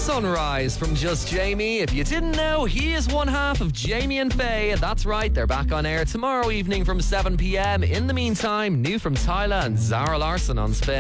Sunrise from Just Jamie. If you didn't know, he is one half of Jamie and Faye. That's right, they're back on air tomorrow evening from 7 p.m. In the meantime, new from Tyla and Zara Larsson on Spin.